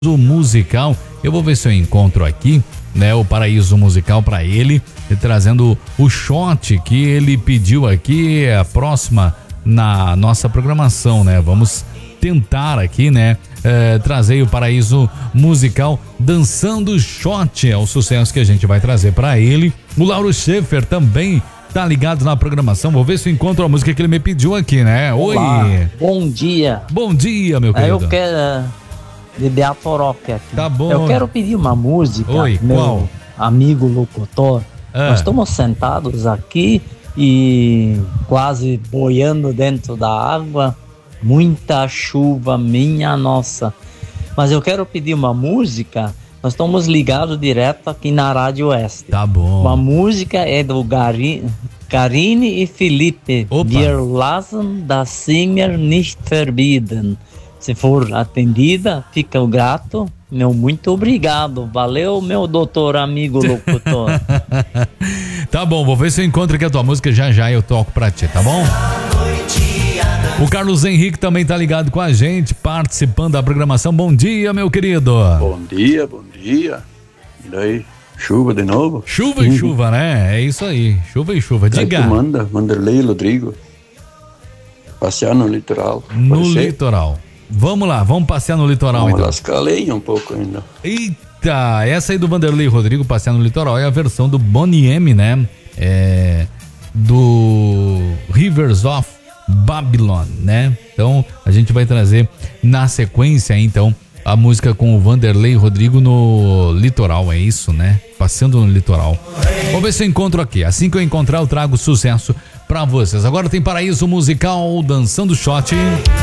Musical. Eu vou ver se eu encontro aqui, né, o Paraíso Musical para ele, trazendo o shot que ele pediu aqui, a próxima na nossa programação, né? Vamos tentar aqui, né, trazer o Paraíso Musical Dançando Shot, é o sucesso que a gente vai trazer para ele. O Lauro Schaefer também tá ligado na programação. Vou ver se eu encontro a música que ele me pediu aqui, né? Olá, oi. Bom dia. Bom dia, meu querido. Eu quero de Beatorocca aqui. Tá bom. Eu quero pedir uma música. Oi, meu qual? amigo locutor. Nós estamos sentados aqui e quase boiando dentro da água. Muita chuva, minha nossa. Mas eu quero pedir uma música. Nós estamos ligados direto aqui na Rádio Oeste. Tá bom. Uma música é do Karine e Felipe. Opa. Wir lassen das Singer nicht verbieten. Se for atendida, fica grato. Meu muito obrigado. Valeu, meu doutor amigo locutor. Tá bom, vou ver se eu encontro aqui a tua música. Já eu toco pra ti, tá bom? O Carlos Henrique também tá ligado com a gente, participando da programação. Bom dia, meu querido. Bom dia. E daí, chuva de novo? Chuva e chuva, né? É isso aí, chuva e chuva. Diga. Aí tu manda, Vanderlei Rodrigo. Passear no litoral. No litoral. Vamos lá, vamos passear no litoral. Vamos então. lascar a lenha um pouco ainda. Eita, essa aí do Vanderlei Rodrigo, passear no litoral, é a versão do Boney M, né? Do Rivers of Babylon, né? Então a gente vai trazer na sequência, então, a música com o Vanderlei Rodrigo no litoral, é isso, né? Passeando no litoral. Vamos ver se eu encontro aqui. Assim que eu encontrar, eu trago sucesso pra vocês. Agora tem Paraíso Musical Dançando Shot.